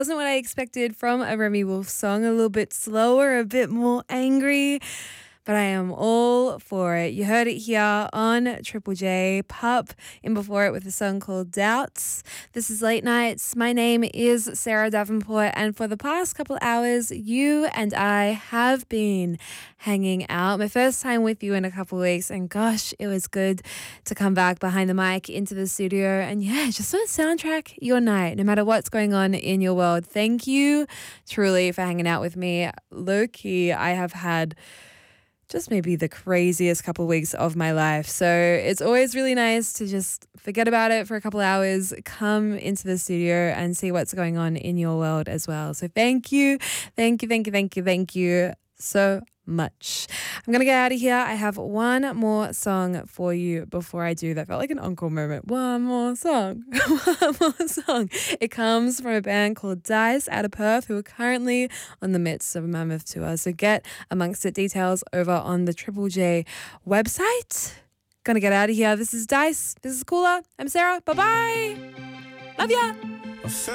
Wasn't what I expected from a Remy Wolf song. A little bit slower, a bit more angry, but I am all for it. You heard it here on Triple J. Pup in before it with a song called Doubts. This is Late Nights. My name is Sarah Davenport, and for the past couple hours, you and I have been hanging out. My first time with you in a couple of weeks, and gosh, it was good to come back behind the mic into the studio and just sort of soundtrack your night, no matter what's going on in your world. Thank you truly for hanging out with me. Low key, I have had just maybe the craziest couple of weeks of my life. So it's always really nice to just forget about it for a couple of hours, come into the studio and see what's going on in your world as well. So thank you so much. I'm going to get out of here. I have one more song for you before I do. That felt like an encore moment. One more song. One more song. It comes from a band called Dice out of Perth, who are currently on the midst of a mammoth tour. So get amongst it. Details over on the Triple J website. Gonna get out of here. This is Dice. This is Cooler. I'm Sarah. Bye-bye. Love ya.